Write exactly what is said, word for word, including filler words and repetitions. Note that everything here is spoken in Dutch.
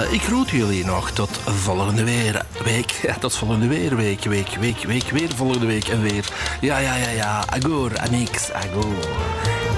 Uh, ik groet jullie nog tot volgende weer, week. Ja, tot volgende weer, week, week, week, week, weer volgende week en weer. Ja, ja, ja, ja. Agour, Anix, agour.